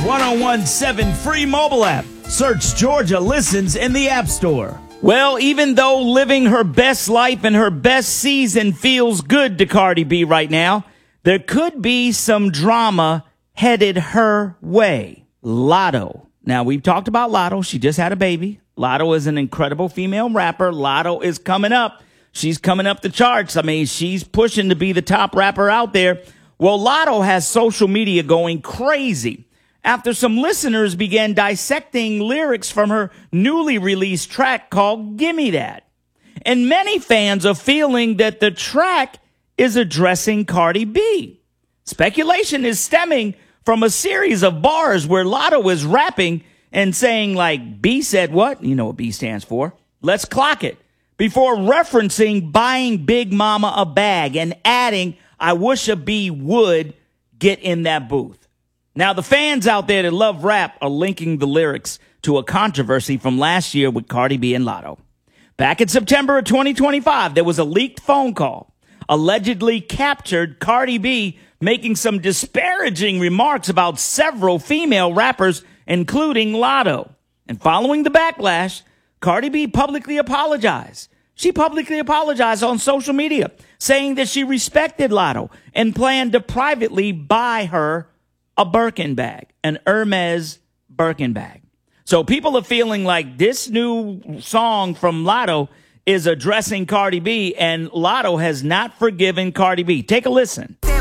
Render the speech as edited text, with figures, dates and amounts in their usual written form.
1017 free mobile app. Search Georgia Listens in the App Store. Well, even though living her best life and her best season feels good to Cardi B right now, there could be some drama headed her way. Latto. Now, we've talked about Latto. She just had a baby. Latto is an incredible female rapper. Latto is coming up. She's coming up the charts. I mean, she's pushing to be the top rapper out there. Well, Latto has social media going crazy after some listeners began dissecting lyrics from her newly released track called Gimme That. And many fans are feeling that the track is addressing Cardi B. Speculation is stemming from a series of bars where Latto is rapping and saying like, B said what? You know what B stands for. Let's clock it. Before referencing buying Big Mama a bag and adding, I wish a B would get in that booth. Now, the fans out there that love rap are linking the lyrics to a controversy from last year with Cardi B and Latto. Back in September of 2025, there was a leaked phone call allegedly captured Cardi B making some disparaging remarks about several female rappers, including Latto. And following the backlash, Cardi B publicly apologized. She publicly apologized on social media, saying that she respected Latto and planned to privately buy her a Birkin bag, an Hermes Birkin bag. So people are feeling like this new song from Latto is addressing Cardi B, and Latto has not forgiven Cardi B. Take a listen.